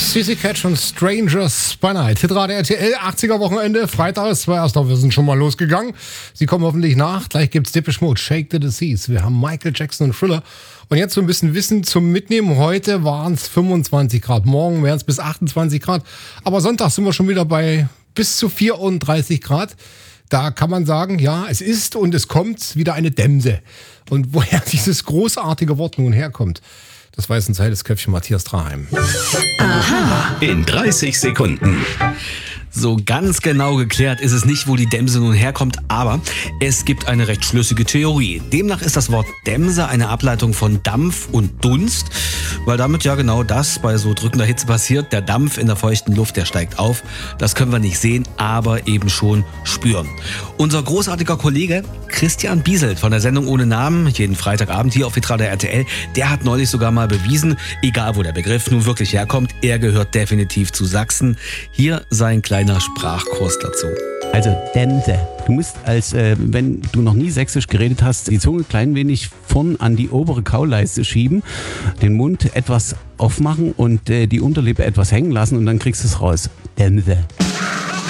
CC Catch und Strangers by Night. Hitrate RTL, 80er Wochenende, Freitag ist 2. Wir sind schon mal losgegangen. Sie kommen hoffentlich nach. Gleich gibt's Depeche Mode, Shake the Disease. Wir haben Michael Jackson und Thriller. Und jetzt so ein bisschen Wissen zum Mitnehmen. Heute waren es 25 Grad, morgen wären es bis 28 Grad. Aber Sonntag sind wir schon wieder bei bis zu 34 Grad. Da kann man sagen, ja, es ist und es kommt wieder eine Dämse. Und woher dieses großartige Wort nun herkommt, das weiß ein zweites Köpfchen Matthias Draheim. Aha. In 30 Sekunden. So ganz genau geklärt ist es nicht, wo die Dämse nun herkommt, aber es gibt eine recht schlüssige Theorie. Demnach ist das Wort Dämse eine Ableitung von Dampf und Dunst, weil damit ja genau das bei so drückender Hitze passiert. Der Dampf in der feuchten Luft, der steigt auf. Das können wir nicht sehen, aber eben schon spüren. Unser großartiger Kollege Christian Bieselt von der Sendung Ohne Namen, jeden Freitagabend hier auf Hitrate RTL, der hat neulich sogar mal bewiesen, egal wo der Begriff nun wirklich herkommt, er gehört definitiv zu Sachsen. Hier sein kleiner Sprachkurs dazu. Also Dämse. Du musst, wenn du noch nie sächsisch geredet hast, die Zunge klein wenig vorn an die obere Kauleiste schieben, den Mund etwas aufmachen und die Unterlippe etwas hängen lassen und dann kriegst du es raus. Dämse.